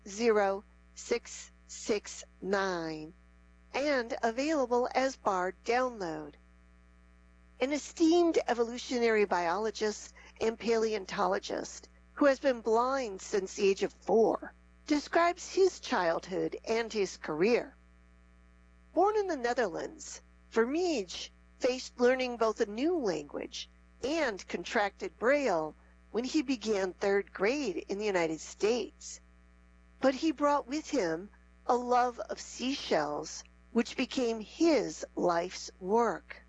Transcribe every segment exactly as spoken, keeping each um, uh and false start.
zero six six nine and available as Bard download. An esteemed evolutionary biologist and paleontologist who has been blind since the age of four describes his childhood and his career. Born in the Netherlands, Vermeij faced learning both a new language and contracted Braille when he began third grade in the United States. But he brought with him a love of seashells, which became his life's work.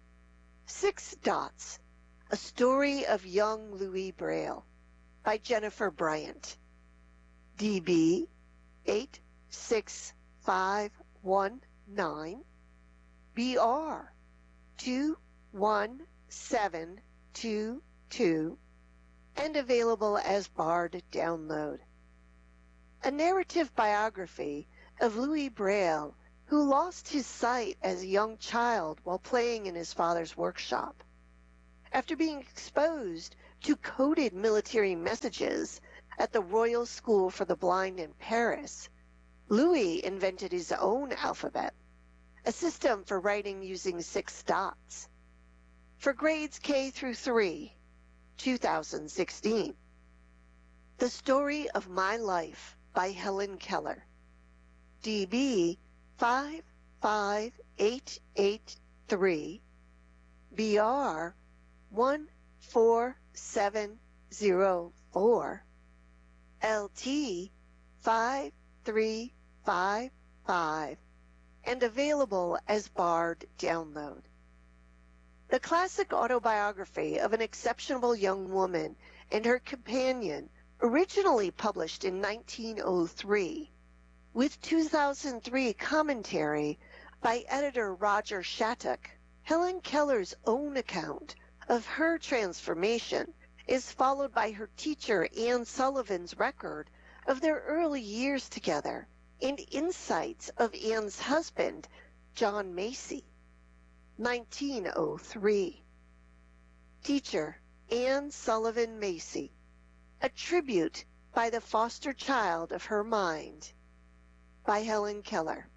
Six Dots, A Story of Young Louis Braille by Jennifer Bryant. D B eight six five one nine, B R two one seven two two, and available as Bard download. A narrative biography of Louis Braille, who lost his sight as a young child while playing in his father's workshop. After being exposed to coded military messages at the Royal School for the Blind in Paris, Louis invented his own alphabet, a system for writing using six dots. For grades K through three, two thousand sixteen. The Story of My Life by Helen Keller. D B five five eight eight three, B R one four seven zero four, L T five three five five, and available as Bard download. The classic autobiography of an exceptional young woman and her companion, originally published in nineteen oh three, with two thousand three commentary by editor Roger Shattuck. Helen Keller's own account of her transformation is followed by her teacher Anne Sullivan's record of their early years together and insights of Anne's husband, John Macy. nineteen oh three. Teacher Anne Sullivan Macy, a tribute by the foster child of her mind, by Helen Keller.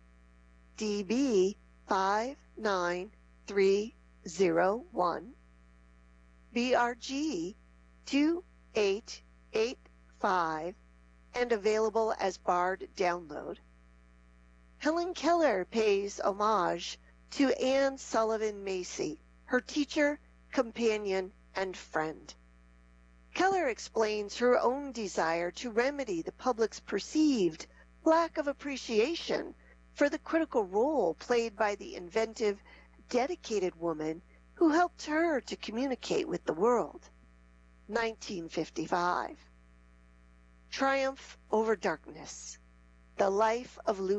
D B five nine three zero one, B R G two eight eight five, and available as Bard download. Helen Keller pays homage to Anne Sullivan Macy, her teacher, companion, and friend. Keller explains her own desire to remedy the public's perceived lack of appreciation for the critical role played by the inventive, dedicated woman who helped her to communicate with the world. nineteen fifty-five. Triumph Over Darkness, The Life of Louis